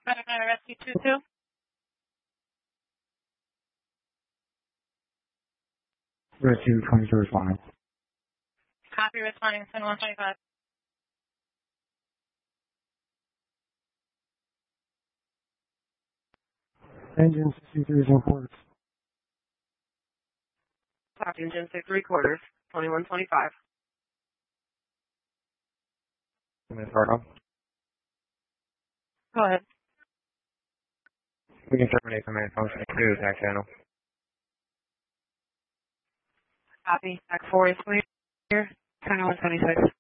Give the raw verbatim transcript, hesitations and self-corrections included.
Federal Rescue two two. Rescue twenty-two responding. Copy, responding to one twenty-five. Engine sixty-three reports. Copy, engine six three quarters, twenty-one twenty-five. Miss Hartle. Go ahead. We can terminate command function two, attack channel. Copy. Back four is clear. twenty-one twenty-six.